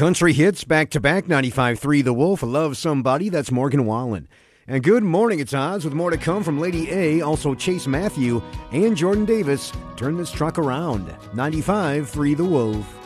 Country hits back-to-back, 95.3 The Wolf, Love Somebody, that's Morgan Wallen. And good morning, it's Odds, with more to come from Lady A, also Chase Matthew and Jordan Davis. Turn this truck around, 95.3 The Wolf.